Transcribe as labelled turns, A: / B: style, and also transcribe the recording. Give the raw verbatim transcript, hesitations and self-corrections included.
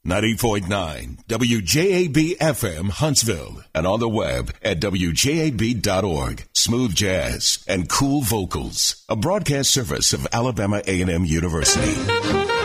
A: ninety point nine W J A B F M Huntsville and on the web at W J A B dot org. Smooth jazz and cool vocals. A broadcast service of Alabama A and M University.